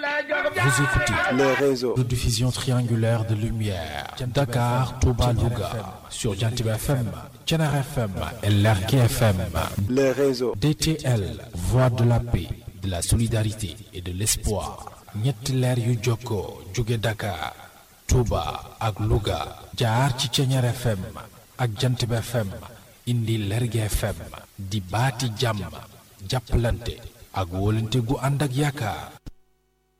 Vous écoutez le réseau de diffusion triangulaire de lumière. Dakar, Touba, Louga. Sur Jantib FM, Thiénaba FM et Lergui FM. le réseau DTL, voix de la paix, de la solidarité et de l'espoir. ñetti leer yu jokkoo jóge Dakar, Touba ak Louga. jaar ci Thiénaba FM ak Jantib FM. indi Lergui FM. di baati jàmm, jàppalante ak wóolante gu ànd ak yaakaar.